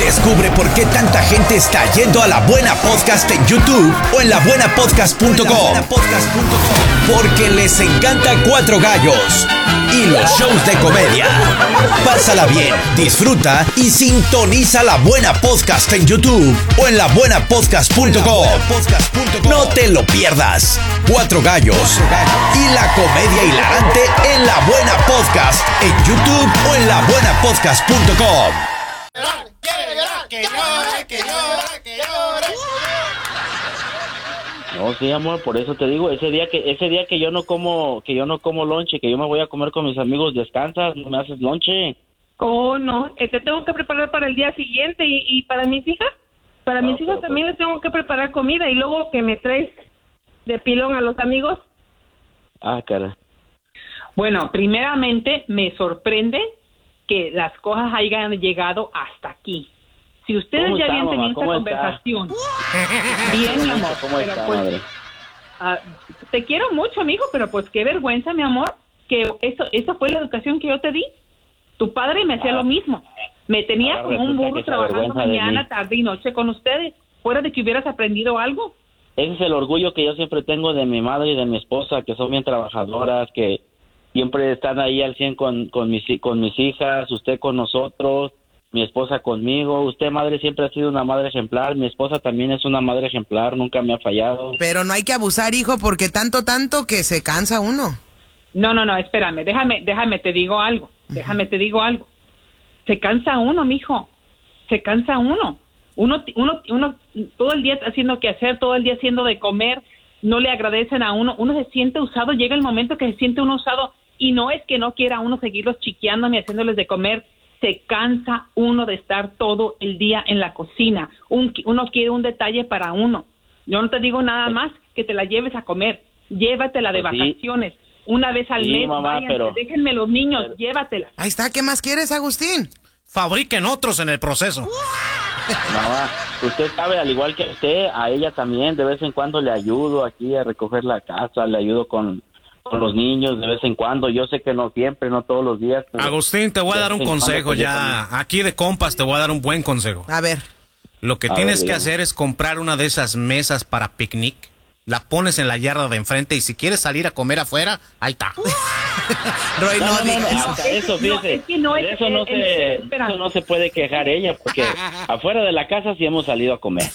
Descubre por qué tanta gente está yendo a La Buena Podcast en YouTube o en labuenapodcast.com. Porque les encanta Cuatro Gallos y los shows de comedia. Pásala bien, disfruta y sintoniza La Buena Podcast en YouTube o en labuenapodcast.com. No te lo pierdas. Cuatro Gallos y la comedia hilarante en La Buena Podcast en YouTube o en labuenapodcast.com. No, sí, amor, por eso te digo, ese día que yo no como lonche, que yo me voy a comer con mis amigos, descansas, no me haces lonche. Oh, no, te tengo que preparar para el día siguiente y para mis hijas. Para mis hijas también les tengo que preparar comida y luego que me traes de pilón a los amigos. Ah, cara. Bueno, primeramente me sorprende que las cosas hayan llegado hasta aquí. Si ustedes ya habían tenido esta conversación. Bien, mi amor. ¿Cómo está, madre? Te quiero mucho, amigo, pero pues qué vergüenza, mi amor, que eso fue la educación que yo te di. Tu padre me hacía lo mismo. Me tenía como un burro trabajando mañana, tarde y noche con ustedes. Fuera de que hubieras aprendido algo. Ese es el orgullo que yo siempre tengo de mi madre y de mi esposa, que son bien trabajadoras, que siempre están ahí al 100 con mis hijas, usted con nosotros, mi esposa conmigo. Usted, madre, siempre ha sido una madre ejemplar. Mi esposa también es una madre ejemplar, nunca me ha fallado. Pero no hay que abusar, hijo, porque tanto que se cansa uno. No, espérame, déjame, te digo algo. Se cansa uno, mijo. Se cansa uno. Uno todo el día haciendo que hacer, todo el día haciendo de comer, no le agradecen a uno. Uno se siente usado, llega el momento que se siente uno usado y no es que no quiera uno seguirlos chiqueando ni haciéndoles de comer. Se cansa uno de estar todo el día en la cocina. Uno quiere un detalle para uno. Yo no te digo nada más que te la lleves a comer. Llévatela de vacaciones. Una vez al mes, mamá, váyanse, déjenme los niños, llévatela. Ahí está, ¿qué más quieres, Agustín? Fabriquen otros en el proceso. Mamá, usted sabe, al igual que usted, a ella también de vez en cuando le ayudo aquí a recoger la casa, le ayudo con los niños de vez en cuando. Yo sé que no siempre, no todos los días. Agustín, te voy a dar un consejo ya. Aquí de compas te voy a dar un buen consejo. A ver. Lo que tienes que hacer es comprar una de esas mesas para picnic. La pones en la yarda de enfrente y si quieres salir a comer afuera, ahí está. Roy, eso, fíjese, eso no se puede quejar ella, porque afuera de la casa sí hemos salido a comer.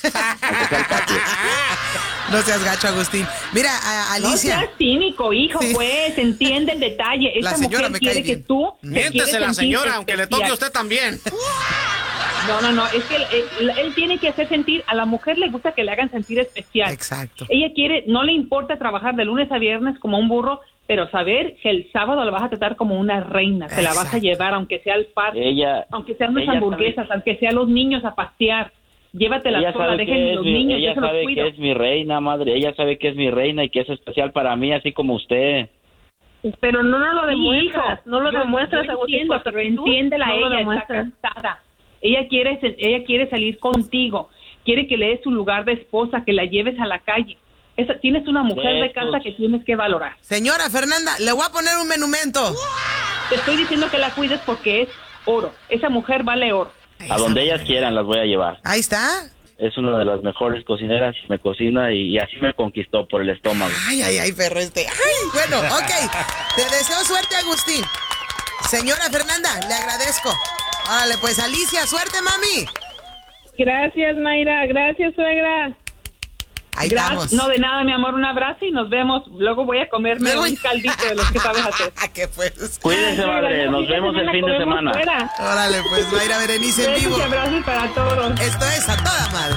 No seas gacho, Agustín. Mira, Alicia. No seas cínico, hijo, pues, entiende el detalle. Esta mujer quiere que tú... Miéntese la señora, aunque le toque a usted también. No, es que él tiene que hacer sentir, a la mujer le gusta que le hagan sentir especial. Exacto. Ella quiere, no le importa trabajar de lunes a viernes como un burro, pero saber que el sábado la vas a tratar como una reina, se la vas a llevar, aunque sea al parque, aunque sean unas hamburguesas, aunque sea los niños a pasear, llévatela sola, déjenme los niños, ella sabe que es mi reina, madre, ella sabe que es mi reina y que es especial para mí, así como usted. Pero no lo demuestras, no lo demuestras, pero entiéndela, ella está cansada. Ella quiere salir contigo, quiere que le des su lugar de esposa, que la lleves a la calle. Tienes una mujer de casa que tienes que valorar. Señora Fernanda, le voy a poner un monumento. Te estoy diciendo que la cuides porque es oro. Esa mujer vale oro. A donde ellas quieran las voy a llevar. Ahí está. Es una de las mejores cocineras, me cocina y así me conquistó por el estómago. Ay, perro este. Ay, bueno, ok. Te deseo suerte, Agustín. Señora Fernanda, le agradezco. Órale, pues, Alicia, suerte, mami. Gracias, Mayra. Gracias, suegra. Ahí estamos. No, de nada, mi amor. Un abrazo y nos vemos. Luego voy a comerme un caldito de los que sabes hacer. ¿Qué pues? Cuídense, madre. Nos vemos el fin de semana. Órale, pues, Mayra Berenice en vivo. Besos y abrazos para todos. Esto es A Toda Madre.